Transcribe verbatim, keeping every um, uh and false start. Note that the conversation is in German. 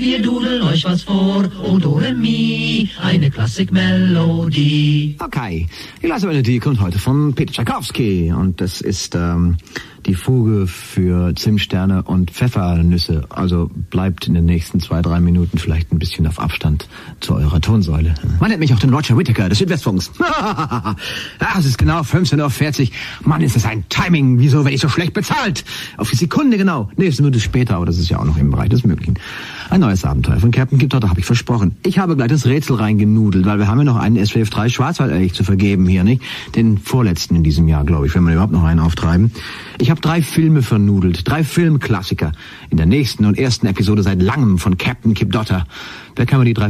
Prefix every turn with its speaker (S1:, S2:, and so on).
S1: wir dudeln euch was vor. O Do Re Mi, eine Klassikmelodie.
S2: Okay, die letzte Melodie kommt heute von Peter Tchaikovsky und das ist ähm, die Fuge für Zimtsterne und Pfeffernüsse. Also bleibt in den nächsten zwei, drei Minuten vielleicht ein bisschen auf Abstand zu eurer Tonsäule. Man nennt mich auch den Roger Whittaker des Südwestfunks. Ja, es ist genau fünfzehn Uhr vierzig. Mann, ist das ein Timing. Wieso werde ich so schlecht bezahlt? Auf die Sekunde genau. Nee, es ist eine Minute später, aber das ist ja auch noch im Bereich des Möglichen. Ein neues Abenteuer von Captain Kip Dotter habe ich versprochen. Ich habe gleich das Rätsel reingenudelt, weil wir haben ja noch einen S W F drei Schwarzwaldelch zu vergeben hier, nicht? Den vorletzten in diesem Jahr, glaube ich, wenn wir überhaupt noch einen auftreiben. Ich habe drei Filme vernudelt, drei Filmklassiker. In der nächsten und ersten Episode seit langem von Captain Kip Dotter. Da kann man die drei